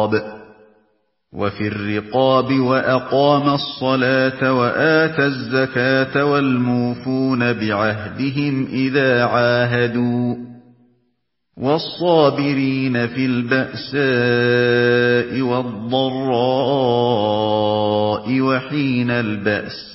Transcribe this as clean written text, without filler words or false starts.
وفي الرقاب وأقام الصلاة وآتى الزكاة والموفون بعهدهم إذا عاهدوا والصابرين في البأساء والضراء وحين البأس